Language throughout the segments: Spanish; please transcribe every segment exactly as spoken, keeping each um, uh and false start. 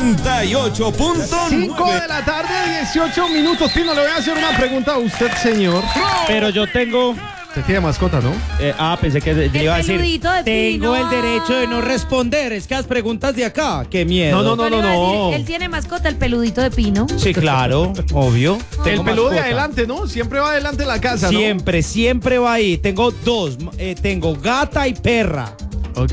noventa y ocho punto nueve. cinco de la tarde, dieciocho minutos. Pino, le voy a hacer una pregunta a usted, señor. Pero yo tengo... Usted tiene mascota, ¿no? Eh, ah, pensé que le iba a decir. peludito de Tengo Pino. el derecho de no responder. Es que las preguntas de acá. Qué miedo. No, no, no, Yo le iba a no. decir, él tiene mascota, el peludito de Pino. Sí, claro, obvio. Tengo El peludo de mascota. adelante, ¿no? Siempre va adelante en la casa, ¿no? Siempre, siempre va ahí. Tengo dos. eh, tengo gata y perra. Ok.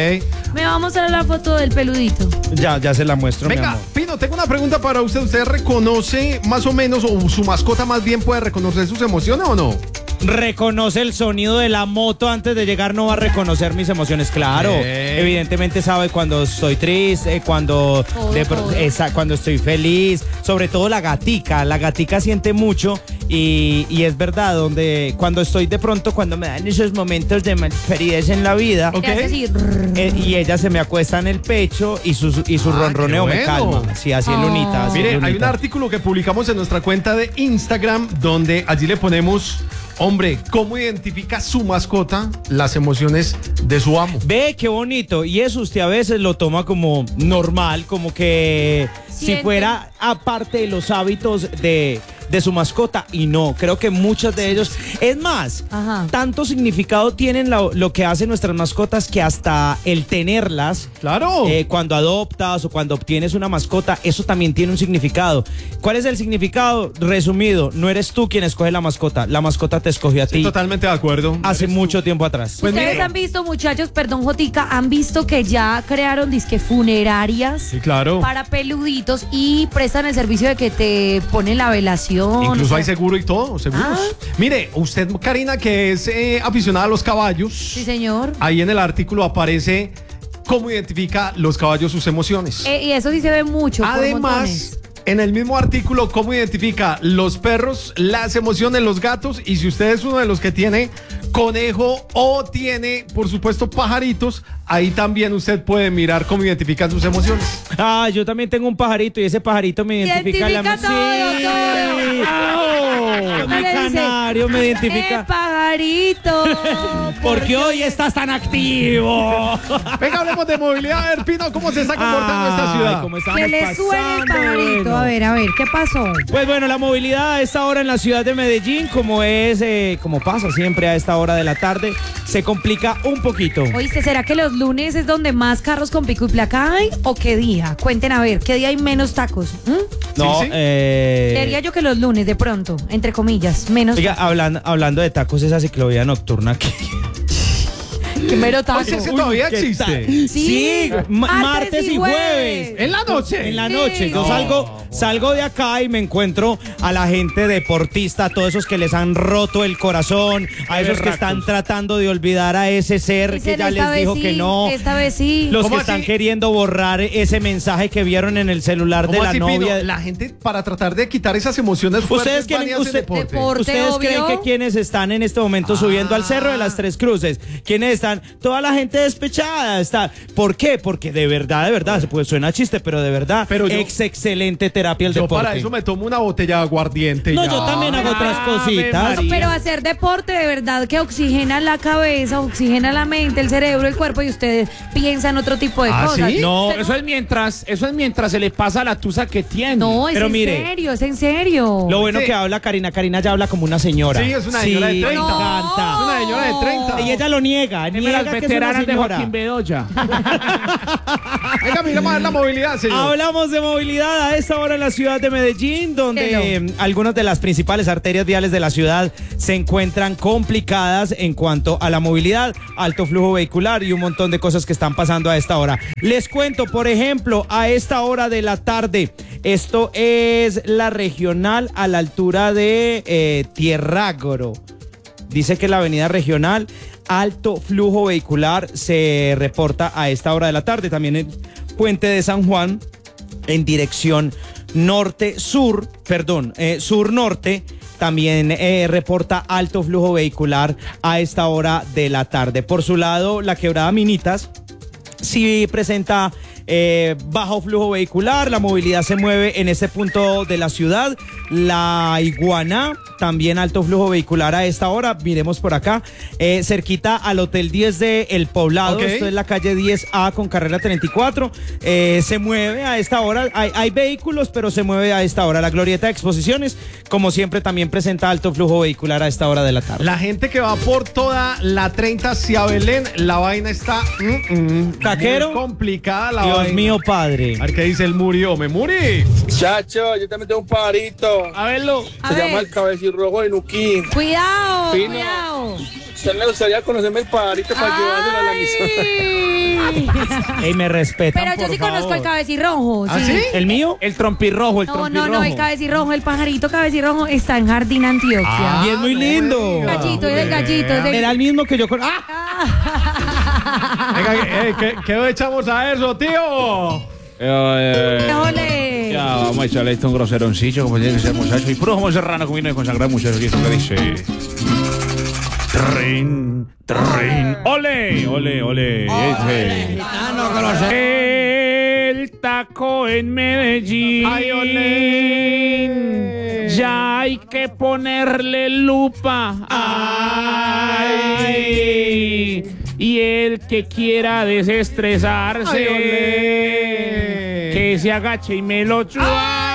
Me va a mostrar la foto del peludito. Ya, ya se la muestro, mi Venga, amor. Pino, tengo una pregunta para usted. ¿Usted reconoce más o menos, o su mascota más bien puede reconocer sus emociones o no? Reconoce el sonido de la moto antes de llegar, no va a reconocer mis emociones, claro. Hey. Evidentemente sabe cuando estoy triste, cuando, Todo, de pro- todo. esa- cuando estoy feliz, sobre todo la gatica. La gatica siente mucho y, y es verdad, donde cuando estoy de pronto, cuando me dan esos momentos de malferidez en la vida, Ok. Le hace así, eh, y ella se me acuesta en el pecho y su, y su Ah, ronroneo qué me bueno. calma. Sí, así en Oh. lunita. así en Mire, hay un lunita. artículo que publicamos en nuestra cuenta de Instagram donde allí le ponemos, hombre, ¿cómo identifica su mascota las emociones de su amo? Ve, qué bonito. Y eso usted a veces lo toma como normal, como que si Siente. fuera aparte de los hábitos de, de su mascota. Y no, creo que muchos de ellos... Es más, Ajá. tanto significado tienen lo, lo que hacen nuestras mascotas que hasta el tenerlas... Claro. Eh, cuando adoptas o cuando obtienes una mascota, eso también tiene un significado. ¿Cuál es el significado? Resumido, no eres tú quien escoge la mascota, la mascota te escogió a Sí, ti totalmente de acuerdo. hace mucho tiempo atrás. Pues Ustedes mire. han visto, muchachos, perdón, Jotica, han visto que ya crearon disque funerarias Sí, claro. para peluditos y prestan el servicio de que te ponen la velación. Incluso o sea, hay seguro y todo, seguros. Ah. Mire, usted, Karina, que es eh, aficionada a los caballos, Sí, señor. ahí en el artículo aparece cómo identifica los caballos sus emociones. Eh, y eso sí se ve mucho. por Además, montones. en el mismo artículo, cómo identifica los perros, las emociones, los gatos, y si usted es uno de los que tiene conejo o tiene, por supuesto, pajaritos, ahí también usted puede mirar cómo identifican sus emociones. Ah, yo también tengo un pajarito y ese pajarito me identifica, Identifica la todo, Sí. todo. Mi Le dice, canario me ¡Eh, identifica. pajarito! Porque hoy estás tan activo. Venga, hablemos de movilidad. A ver, Pino, ¿cómo se está comportando esta Ay, ciudad? cómo estamos Que le suene el pasando, pajarito. bueno. A ver, a ver, ¿qué pasó? Pues bueno, la movilidad a esta hora en la ciudad de Medellín, como es, eh, como pasa siempre a esta hora de la tarde, se complica un poquito. Oíste, ¿será que los lunes es donde más carros con pico y placa hay? ¿O qué día? Cuenten a ver, ¿qué día hay menos tacos? ¿Mm? No, Sí, sí. eh, Creería yo que los lunes, de pronto, entre comillas, menos Oiga, hablan- hablando de tacos, esa ciclovía nocturna que... que mero taco. O sea, ese todavía ¿qué existe. tal? Sí. Sí, ma- Martes martes y y jueves. jueves. En la noche. En la Sí. noche. Yo No. salgo, salgo de acá y me encuentro a la gente deportista, a todos esos que les han roto el corazón, a esos que están tratando de olvidar a ese ser que Dicen, ya esta les vez dijo sí, que no. Esta vez sí. Los ¿Cómo que están así? queriendo borrar ese mensaje que vieron en el celular de ¿Cómo la así, Pino? novia. La gente, para tratar de quitar esas emociones fuertes, ¿Ustedes van y quieren- hacen usted- deporte. Deporte. ¿Ustedes obvio. creen que quienes están en este momento subiendo al Cerro de las Tres Cruces, quienes están, toda la gente despechada está? ¿Por qué? Porque de verdad, de verdad, se puede suena chiste, pero de verdad, Pero yo- ex excelente terapia el Yo deporte. para eso me tomo una botella de aguardiente. No, ya. yo también hago otras cositas. No, pero hacer deporte de verdad que oxigena la cabeza, oxigena la mente, el cerebro, el cuerpo y ustedes piensan otro tipo de ¿Ah, cosas. sí? No, Usted eso es mientras, eso es mientras se le pasa la tusa que tiene. No, es Pero en mire, serio, es en serio. Lo bueno Sí. que habla Karina, Karina ya habla como una señora. Sí, es una señora de Sí, treinta. me encanta. Es una señora de treinta. Y ella lo niega, Deme niega las que es una veteranas de señora. Joaquín Bedoya. Venga, miramos a ver la movilidad, señor. Hablamos de movilidad a esta hora en la ciudad de Medellín, donde Hello. eh, algunas de las principales arterias viales de la ciudad se encuentran complicadas en cuanto a la movilidad, alto flujo vehicular y un montón de cosas que están pasando a esta hora. Les cuento, por ejemplo, a esta hora de la tarde, esto es la regional a la altura de eh, Tierrágoro. Dice que la avenida regional, alto flujo vehicular, se reporta a esta hora de la tarde. También el puente de San Juan, en dirección norte-sur, perdón, eh, sur-norte, también eh, reporta alto flujo vehicular a esta hora de la tarde. Por su lado, la quebrada Minitas sí presenta eh, bajo flujo vehicular, la movilidad se mueve en este punto de la ciudad. La Iguaná, también alto flujo vehicular a esta hora, miremos por acá, eh, cerquita al Hotel diez de El Poblado, Okay. esto es la calle diez A con carrera treinta y cuatro, eh, se mueve a esta hora, hay, hay vehículos, pero se mueve a esta hora. La Glorieta de Exposiciones, como siempre, también presenta alto flujo vehicular a esta hora de la tarde. La gente que va por toda la treinta hacia Belén, la vaina está mm, mm, Taquero. muy complicada la Dios vaina. mío, padre. A ver qué dice el Murió. Me muri. Chacho, yo también tengo un pajarito. A verlo. A Se ver. llama el cabecirrojo de Nuquín. Cuidado, Fino. cuidado. ¿Usted le gustaría conocerme el pajarito para llevárselo a la emisora? Ay. Ey, me respetan, Pero yo por sí conozco favor. el cabecirrojo. ¿Ah, sí? ¿El mío? El trompirrojo, el No, trompirrojo. no, no, el cabecirrojo, el pajarito cabecirrojo está en Jardín Antioquia. Ah, Y es muy no lindo. me diga. Gallito, es el gallito, es de- Era el mismo que yo con... ¡Ah! Venga, eh, ¿qué, ¿qué echamos a eso, tío? Eh, eh, ¡Ole! ya, vamos a echarle esto un groseroncillo, como tiene que ser muchacho. Y puro como serrano con vino de consagrar muchacho. Y esto que dice... Trin, trin. Ole, ole, ole. Ese. El taco en Medellín. Ay, ole. Ya hay que ponerle lupa. Ay. Y el que quiera desestresarse, Ay, ole. que se agache y me lo chupa.